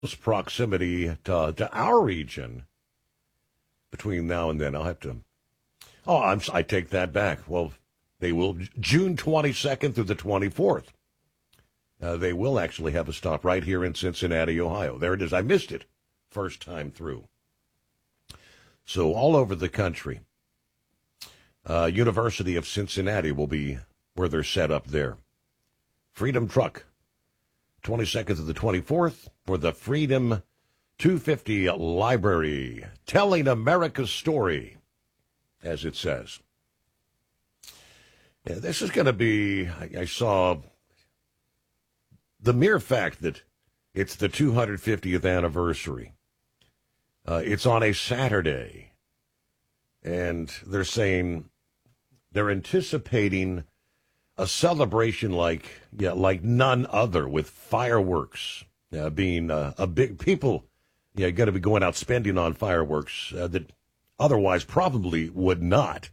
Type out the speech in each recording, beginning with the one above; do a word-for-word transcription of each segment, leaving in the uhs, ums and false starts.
proximity to, to our region between now and then. I'll have to. Oh, I'm, I take that back. Well, they will June twenty-second through the twenty-fourth. Uh, they will actually have a stop right here in Cincinnati, Ohio. There it is. I missed it first time through. So all over the country, uh, University of Cincinnati will be where they're set up there. Freedom Truck, twenty-second to the twenty-fourth for the Freedom two fifty Library, telling America's story, as it says. Yeah, this is going to be, I, I saw the mere fact that it's the two hundred fiftieth anniversary. Uh, it's on a Saturday, and they're saying they're anticipating a celebration like yeah, like none other, with fireworks uh, being uh, a big people. Yeah, going to be going out spending on fireworks uh, that otherwise probably would not.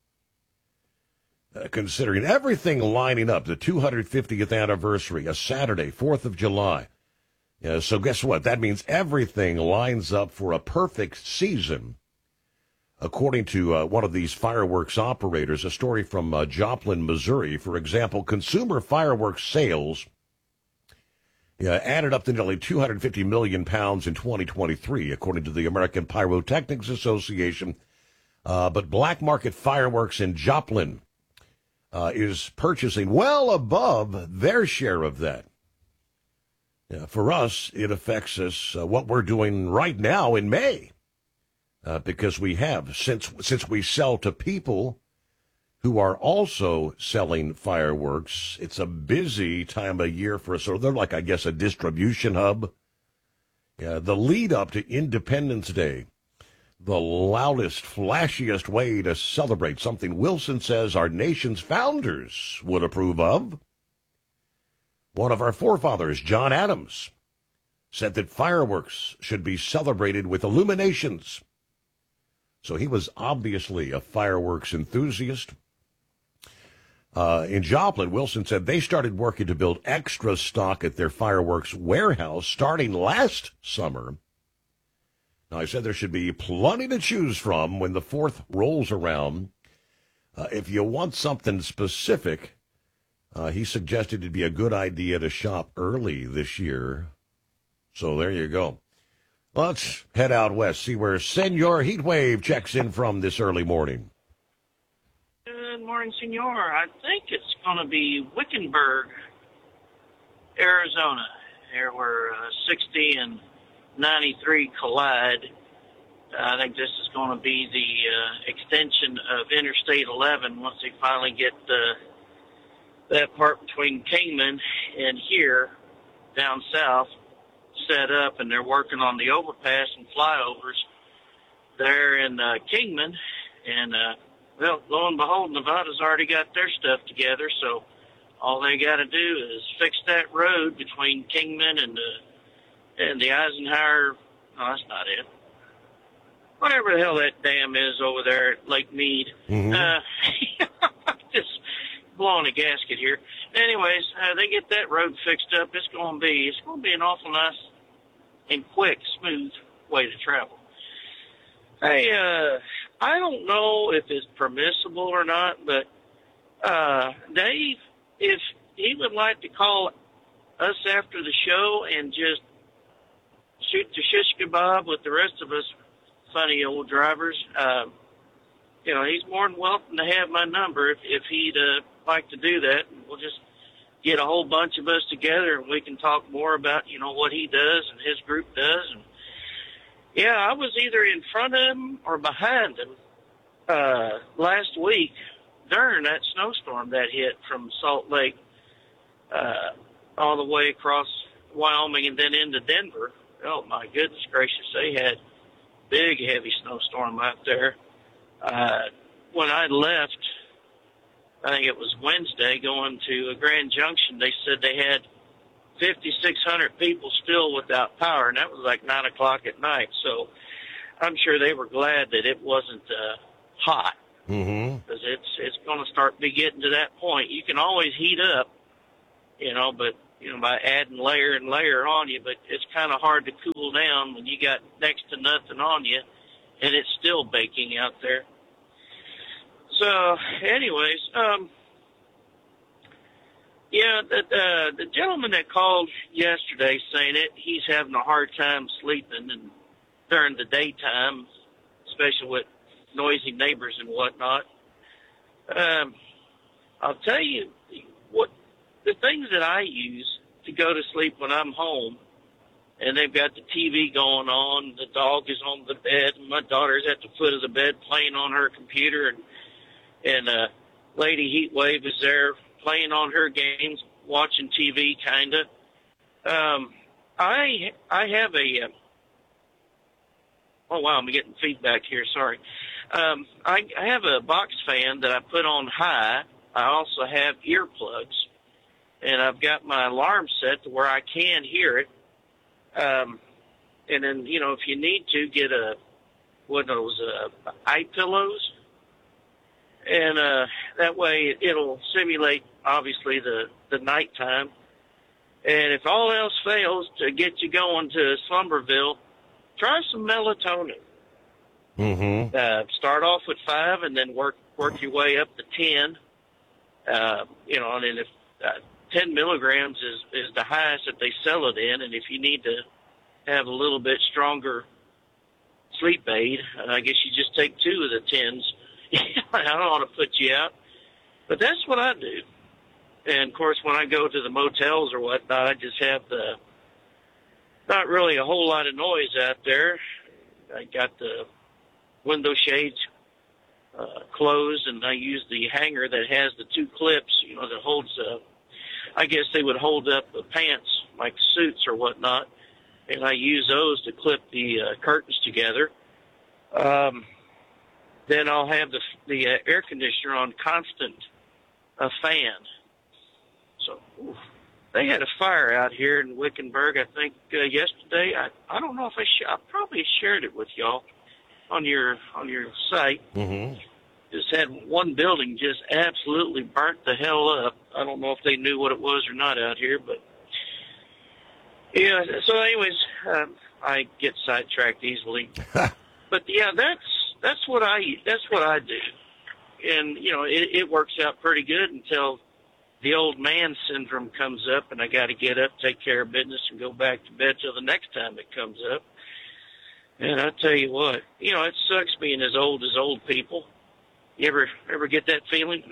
Uh, considering everything lining up, the two hundred fiftieth anniversary, a Saturday, fourth of July. Yeah, so guess what? That means everything lines up for a perfect season. According to uh, one of these fireworks operators, a story from uh, Joplin, Missouri, for example, consumer fireworks sales yeah, added up to nearly two hundred fifty million pounds in twenty twenty-three, according to the American Pyrotechnics Association. Uh, but black market fireworks in Joplin uh, is purchasing well above their share of that. Yeah, for us, it affects us, uh, what we're doing right now in May. Uh, because we have, since since we sell to people who are also selling fireworks, it's a busy time of year for us. So they're like, I guess, a distribution hub. Yeah, the lead up to Independence Day, the loudest, flashiest way to celebrate, something Wilson says our nation's founders would approve of. One of our forefathers, John Adams, said that fireworks should be celebrated with illuminations. So he was obviously a fireworks enthusiast. Uh, in Joplin, Wilson said they started working to build extra stock at their fireworks warehouse starting last summer. Now, I said there should be plenty to choose from when the fourth rolls around. Uh, if you want something specific, uh, he suggested it'd be a good idea to shop early this year. So there you go. Let's head out west, see where Senor Heatwave checks in from this early morning. Good morning, Senor. I think it's going to be Wickenburg, Arizona, there where uh, sixty and ninety-three collide. Uh, I think this is going to be the uh, extension of Interstate eleven once they finally get uh, that part between Kingman and here down south set up, and they're working on the overpass and flyovers there in uh, Kingman. And, uh, well, lo and behold, Nevada's already got their stuff together, so all they got to do is fix that road between Kingman and the, and the Eisenhower. No, that's not it. Whatever the hell that dam is over there at Lake Mead. Mm-hmm. Uh, just blowing a gasket here. Anyways, uh, they get that road fixed up. It's going to be it's going to be an awful nice and quick, smooth way to travel. Hey, uh, I don't know if it's permissible or not, but uh, Dave, if he would like to call us after the show and just shoot the shish kebab with the rest of us funny old drivers, uh, you know, he's more than welcome to have my number if, if he'd uh, like to do that. We'll just get a whole bunch of us together and we can talk more about, you know, what he does and his group does. And yeah, I was either in front of him or behind him uh, last week during that snowstorm that hit from Salt Lake uh, all the way across Wyoming and then into Denver. Oh, my goodness gracious. They had big, heavy snowstorm out there. Uh, when I left, I think it was Wednesday, going to Grand Junction, they said they had fifty-six hundred people still without power, and that was like nine o'clock at night. So I'm sure they were glad that it wasn't uh, hot, because Mm-hmm. it's it's going to start be getting to that point. You can always heat up, you know, but you know, by adding layer and layer on you, but it's kind of hard to cool down when you got next to nothing on you, and it's still baking out there. So, anyways, um, yeah, the, uh, the gentleman that called yesterday saying it, he's having a hard time sleeping and during the daytime, especially with noisy neighbors and whatnot. Um, I'll tell you what the things that I use to go to sleep when I'm home, and they've got the T V going on, the dog is on the bed, and my daughter's at the foot of the bed playing on her computer, and and uh, Lady Heatwave is there playing on her games, watching T V, kind of. Um, I I have a. Uh, oh wow, I'm getting feedback here. Sorry. Um, I, I have a box fan that I put on high. I also have earplugs, and I've got my alarm set to where I can hear it. Um, and then you know, if you need to, get a what are those uh, eye pillows. And uh, that way it'll simulate, obviously, the, the nighttime. And if all else fails to get you going to Slumberville, try some melatonin. Mm-hmm. Uh, start off with five and then work work your way up to ten. Uh, you know, and then if uh, ten milligrams is, is the highest that they sell it in, and if you need to have a little bit stronger sleep aid, I guess you just take two of the tens. I don't want to put you out, but that's what I do. And of course, when I go to the motels or whatnot, I just have the not really a whole lot of noise out there. I got the window shades uh, closed, and I use the hanger that has the two clips, you know, that holds. Uh, I guess they would hold up the pants like suits or whatnot, and I use those to clip the uh, curtains together. Um, Then I'll have the the uh, air conditioner on constant uh, fan. So oof, they had a fire out here in Wickenburg, I think, uh, yesterday. I I don't know if I sh- I probably shared it with y'all on your on your site. Mm-hmm. Just had one building just absolutely burnt the hell up. I don't know if they knew what it was or not out here, but yeah. So, anyways, um, I get sidetracked easily. But yeah, that's. That's what I that's what I do, and you know it, it works out pretty good until the old man syndrome comes up, and I got to get up, take care of business, and go back to bed till the next time it comes up. And I tell you what, you know it sucks being as old as old people. You ever ever get that feeling?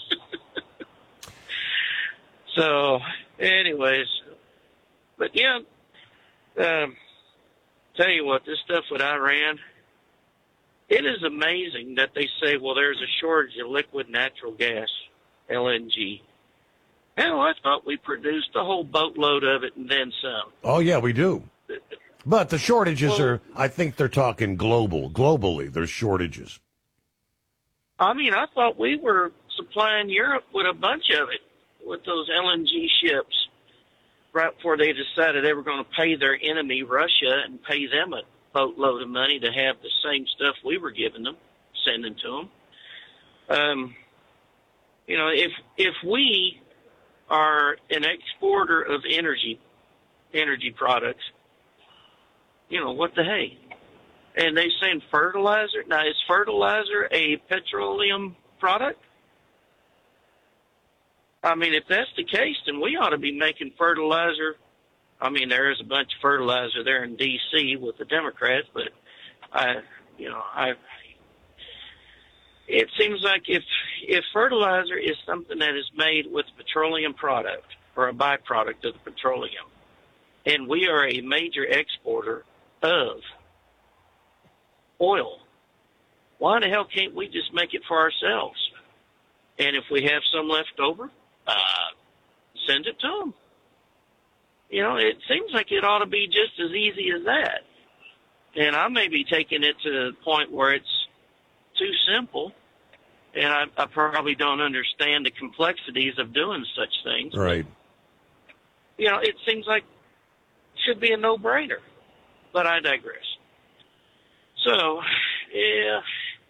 So, anyways, but yeah, um, tell you what, this stuff with Iran. It is amazing that they say, well, there's a shortage of liquid natural gas, L N G. Hell, I thought we produced a whole boatload of it and then some. Oh, yeah, we do. But the shortages well, are, I think they're talking global. Globally, there's shortages. I mean, I thought we were supplying Europe with a bunch of it, with those L N G ships, right before they decided they were going to pay their enemy, Russia, and pay them a boatload of money to have the same stuff we were giving them, sending to them. Um, you know, if if we are an exporter of energy, energy products, you know, what the hey? And they saying fertilizer. Now, is fertilizer a petroleum product? I mean, if that's the case, then we ought to be making fertilizer. I mean, there is a bunch of fertilizer there in D C with the Democrats, but I, you know, I. It seems like if if fertilizer is something that is made with a petroleum product or a byproduct of the petroleum, and we are a major exporter of oil, why the hell can't we just make it for ourselves? And if we have some left over, uh, send it to them. You know, it seems like it ought to be just as easy as that. And I may be taking it to the point where it's too simple, and I, I probably don't understand the complexities of doing such things. Right. But, you know, it seems like it should be a no-brainer, but I digress. So, yeah,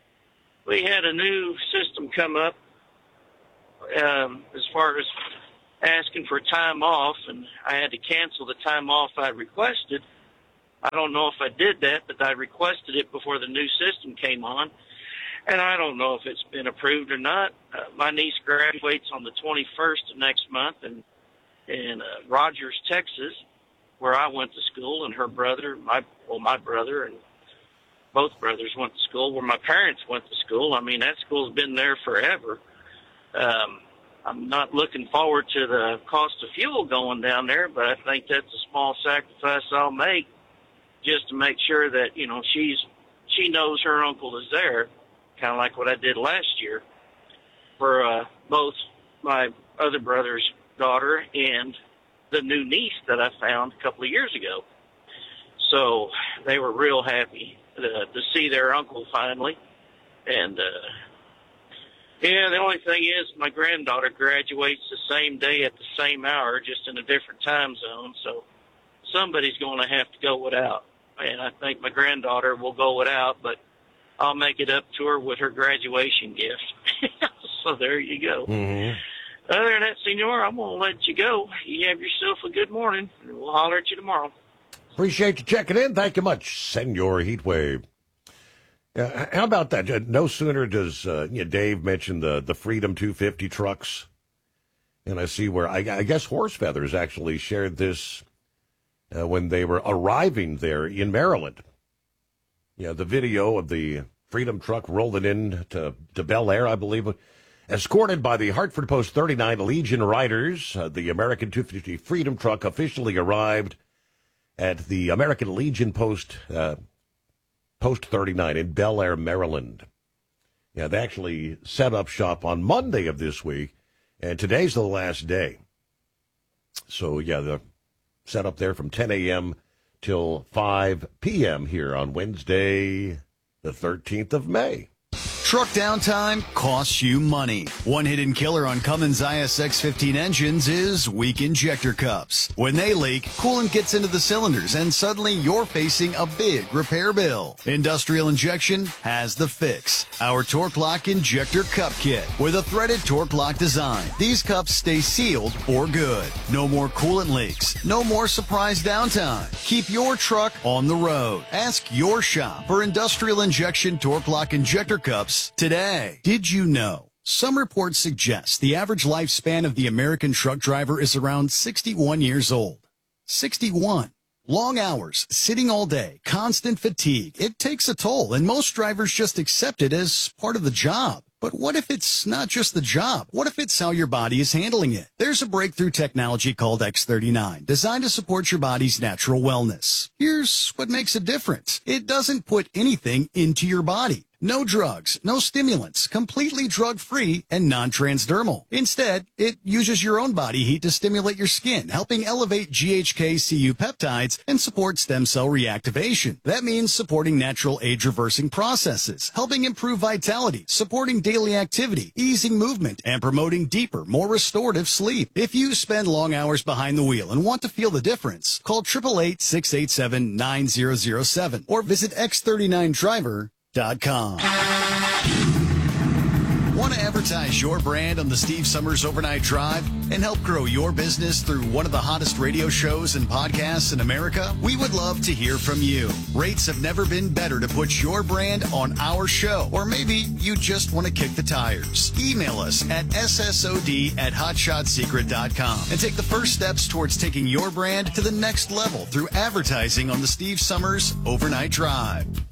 we had a new system come up um, as far as asking for time off, and I had to cancel the time off I requested. I don't know if I did that, but I requested it before the new system came on, and I don't know if it's been approved or not. Uh, my niece graduates on the twenty-first of next month in, in uh, Rogers, Texas, where I went to school, and her brother, my well, my brother and both brothers went to school, where my parents went to school. I mean, that school's been there forever. Um, I'm not looking forward to the cost of fuel going down there, but I think that's a small sacrifice I'll make just to make sure that, you know, she's she knows her uncle is there, kind of like what I did last year for uh, both my other brother's daughter and the new niece that I found a couple of years ago. So they were real happy to, to see their uncle finally. And, uh, yeah, the only thing is my granddaughter graduates the same day at the same hour, just in a different time zone. So somebody's going to have to go without. And I think my granddaughter will go without, but I'll make it up to her with her graduation gift. So there you go. Mm-hmm. Other than that, Senor, I'm going to let you go. You have yourself a good morning, and we'll holler at you tomorrow. Appreciate you checking in. Thank you much, Senor Heatwave. Uh, how about that? Uh, no sooner does uh, you know, Dave mention the, the Freedom two fifty trucks, and I see where, I, I guess Horse Feathers actually shared this uh, when they were arriving there in Maryland. You know, the video of the Freedom truck rolling in to, to Bel Air, I believe, escorted by the Hartford Post thirty-nine Legion riders. Uh, the American two fifty Freedom truck officially arrived at the American Legion Post uh, Post thirty-nine in Bel Air, Maryland. Yeah, they actually set up shop on Monday of this week, and today's the last day. So, yeah, they're set up there from ten a.m. till five p.m. here on Wednesday, the thirteenth of May. Truck downtime costs you money. One hidden killer on Cummins I S X fifteen engines is weak injector cups. When they leak, coolant gets into the cylinders and suddenly you're facing a big repair bill. Industrial Injection has the fix. Our Torque Lock Injector Cup Kit with a threaded Torque Lock design. These cups stay sealed for good. No more coolant leaks. No more surprise downtime. Keep your truck on the road. Ask your shop for Industrial Injection Torque Lock Injector Cups today. Did you know? Some reports suggest the average lifespan of the American truck driver is around sixty-one years old. sixty-one. Long hours, sitting all day, constant fatigue. It takes a toll, and most drivers just accept it as part of the job. But what if it's not just the job? What if it's how your body is handling it? There's a breakthrough technology called X thirty-nine, designed to support your body's natural wellness. Here's what makes it different. It doesn't put anything into your body. No drugs, no stimulants, completely drug-free and non-transdermal. Instead, it uses your own body heat to stimulate your skin, helping elevate G H K C U peptides and support stem cell reactivation. That means supporting natural age-reversing processes, helping improve vitality, supporting daily activity, easing movement, and promoting deeper, more restorative sleep. If you spend long hours behind the wheel and want to feel the difference, call eight eight eight, six eight seven, nine zero zero seven or visit x thirty-nine driver dot com. Want to advertise your brand on the Steve Summers Overnight Drive and help grow your business through one of the hottest radio shows and podcasts in America? We would love to hear from you. Rates have never been better to put your brand on our show, or maybe you just want to kick the tires. Email us at S S O D at hotshot secret dot com and take the first steps towards taking your brand to the next level through advertising on the Steve Summers Overnight Drive.